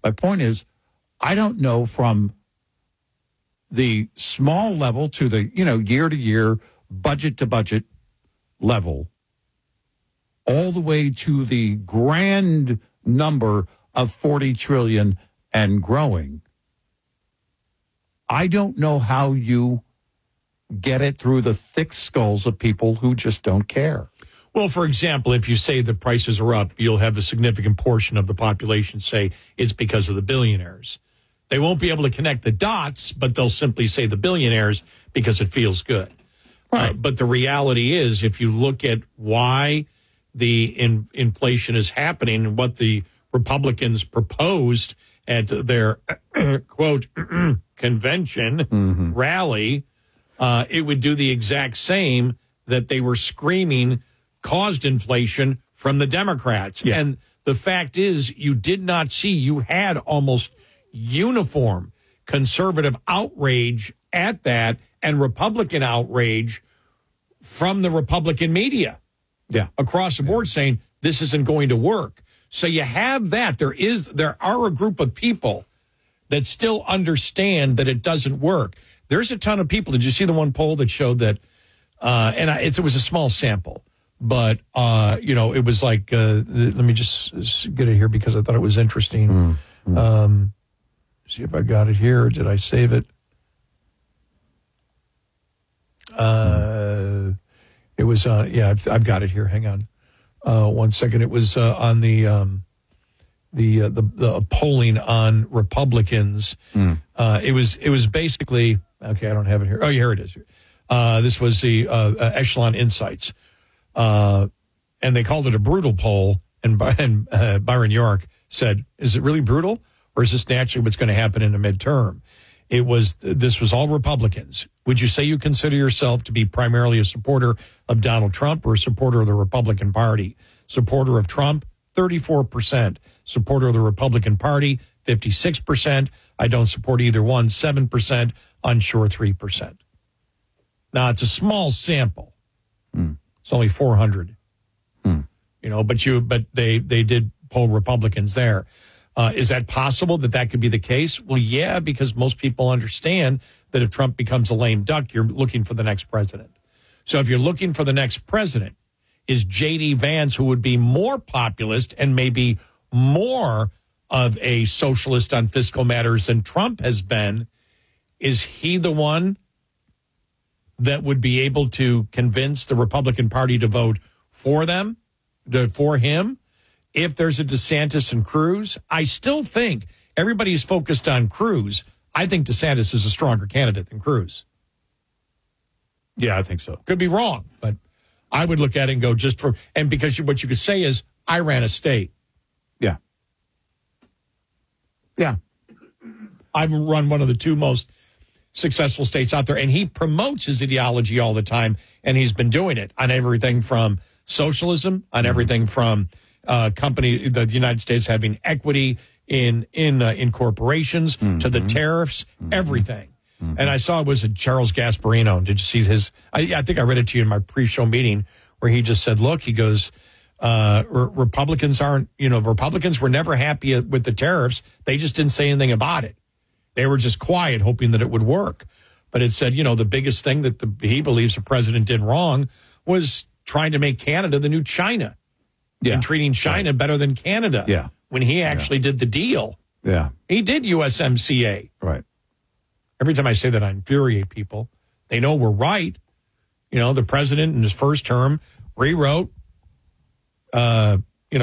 My point is, I don't know from the small level to the, year to year, budget to budget level, all the way to the grand number of 40 trillion and growing. I don't know how you get it through the thick skulls of people who just don't care. Well, for example, if you say the prices are up, you'll have a significant portion of the population say it's because of the billionaires. They won't be able to connect the dots, but they'll simply say the billionaires because it feels good. Right. But the reality is, if you look at why the inflation is happening and what the Republicans proposed at their, quote, convention rally, it would do the exact same that they were screaming caused inflation from the Democrats. Yeah. And the fact is, you did not see, you had almost uniform conservative outrage at that and Republican outrage from the Republican media across the board saying this isn't going to work. So you have that. There are a group of people that still understand that it doesn't work. There's a ton of people. Did you see the one poll that showed that? It was a small sample, but it was like. Let me just get it here because I thought it was interesting. See if I got it here. Did I save it? It was I've got it here. Hang on, 1 second. It was on the polling on Republicans. It was basically okay. I don't have it here. Oh, yeah, here it is. This was the Echelon Insights, and they called it a brutal poll. And Byron York said, "Is it really brutal, or is this naturally what's going to happen in a midterm?" This was all Republicans. Would you say you consider yourself to be primarily a supporter of Donald Trump or a supporter of the Republican Party? Supporter of Trump, 34%. Supporter of the Republican Party, 56%. I don't support either one, 7%. Unsure, 3%. Now, it's a small sample. It's only 400. But they did poll Republicans there. Is that possible that could be the case? Well, yeah, because most people understand that if Trump becomes a lame duck, you're looking for the next president. So if you're looking for the next president, is J.D. Vance, who would be more populist and maybe more of a socialist on fiscal matters than Trump has been, is he the one that would be able to convince the Republican Party to vote for him? If there's a DeSantis and Cruz, I still think everybody's focused on Cruz. I think DeSantis is a stronger candidate than Cruz. Yeah, I think so. Could be wrong, but I would look at it and go because what you could say is, I ran a state. Yeah. Yeah. I've run one of the two most successful states out there, and he promotes his ideology all the time, and he's been doing it on everything from socialism, on everything from the United States having equity in corporations to the tariffs, everything. And I saw it was Charles Gasparino. Did you see his? I think I read it to you in my pre-show meeting where he just said, "Look," he goes, "Republicans Republicans were never happy with the tariffs. They just didn't say anything about it. They were just quiet, hoping that it would work." But it said, the biggest thing that he believes the president did wrong was trying to make Canada the new China. And treating China better than Canada. Yeah. When he actually did the deal. Yeah. He did USMCA. Right. Every time I say that, I infuriate people. They know we're right. The president in his first term rewrote the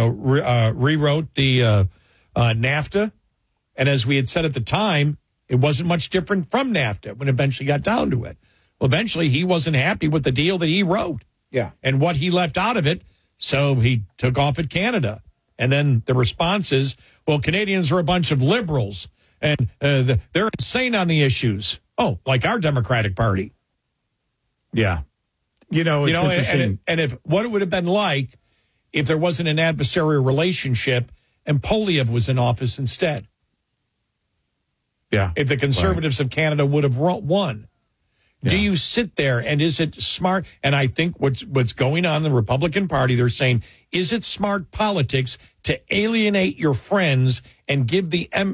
NAFTA. And as we had said at the time, it wasn't much different from NAFTA when it eventually got down to it. Well, eventually he wasn't happy with the deal that he wrote. Yeah. And what he left out of it. So he took off at Canada. And then the response is, well, Canadians are a bunch of liberals and they're insane on the issues. Oh, like our Democratic Party. Yeah. It's interesting. And if what it would have been like if there wasn't an adversarial relationship and Polyev was in office instead. Yeah. If the Conservatives of Canada would have won. Do you sit there and is it smart? And I think what's going on in the Republican Party, they're saying, is it smart politics to alienate your friends and give the